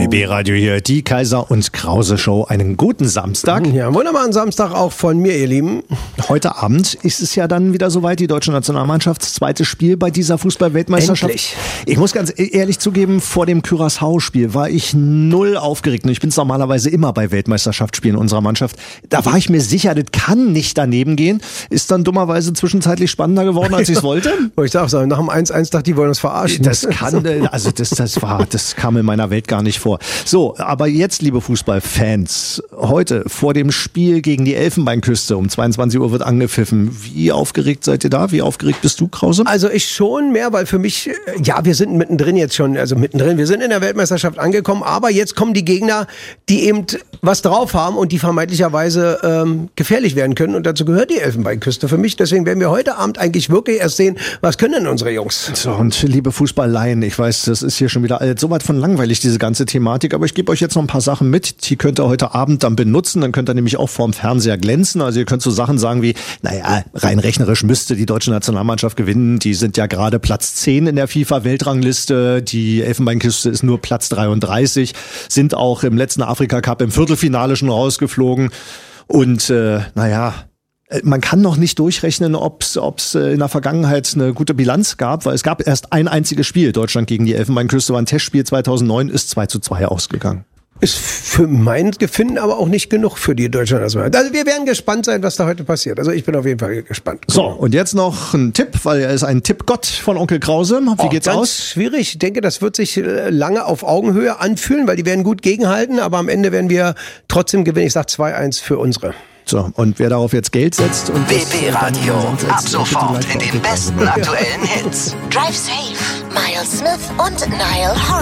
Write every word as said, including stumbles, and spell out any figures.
B B-Radio hier, die Kaiser und Krause Show. Einen guten Samstag. Ja, wunderbaren Samstag auch von mir, ihr Lieben. Heute Abend ist es ja dann wieder soweit, die deutsche Nationalmannschaft, zweites Spiel bei dieser Fußball-Weltmeisterschaft. Endlich. Ich muss ganz ehrlich zugeben, vor dem Curaçao-Spiel war ich null aufgeregt. Und ich bin es normalerweise immer bei Weltmeisterschaftsspielen unserer Mannschaft. Da war ich mir sicher, das kann nicht daneben gehen. Ist dann dummerweise zwischenzeitlich spannender geworden, als ich es wollte. Ich sag so, nach dem eins eins dachte ich, die wollen uns verarschen. Das kann, also das, das war, das kam in meiner Welt gar nicht vor. So, aber jetzt, liebe Fußballfans, heute vor dem Spiel gegen die Elfenbeinküste um zweiundzwanzig Uhr wird angepfiffen. Wie aufgeregt seid ihr da? Wie aufgeregt bist du, Krause? Also ich schon mehr, weil für mich, ja, wir sind mittendrin jetzt schon, also mittendrin, wir sind in der Weltmeisterschaft angekommen, aber jetzt kommen die Gegner, die eben was drauf haben und die vermeintlicherweise ähm, gefährlich werden können, und dazu gehört die Elfenbeinküste für mich. Deswegen werden wir heute Abend eigentlich wirklich erst sehen, was können denn unsere Jungs. So, und liebe Fußballleien, ich weiß, das ist hier schon wieder so weit von langweilig, diese ganze Thematik, aber ich gebe euch jetzt noch ein paar Sachen mit, die könnt ihr heute Abend dann benutzen, dann könnt ihr nämlich auch vorm Fernseher glänzen, also ihr könnt so Sachen sagen wie, naja, rein rechnerisch müsste die deutsche Nationalmannschaft gewinnen, die sind ja gerade Platz zehn in der FIFA-Weltrangliste, die Elfenbeinküste ist nur Platz dreiunddreißig, sind auch im letzten Afrika-Cup im Viertelfinale schon rausgeflogen und äh, naja, man kann noch nicht durchrechnen, ob es in der Vergangenheit eine gute Bilanz gab, weil es gab erst ein einziges Spiel. Deutschland gegen die Elfenbeinküste war ein Testspiel zweitausendneun, ist zwei zu zwei ausgegangen. Ist für mein Gefünden aber auch nicht genug für die Deutschland. Also wir werden gespannt sein, was da heute passiert. Also ich bin auf jeden Fall gespannt. So, und jetzt noch ein Tipp, weil er ist ein Tippgott von Onkel Krause. Wie oh, geht's ganz aus? Schwierig. Ich denke, das wird sich lange auf Augenhöhe anfühlen, weil die werden gut gegenhalten, aber am Ende werden wir trotzdem gewinnen. Ich sag zwei eins für unsere. So, und wer darauf jetzt Geld setzt und B B Radio, ab sofort in den besten aktuellen Hits. Drive Safe, Miles Smith und Niall Horan.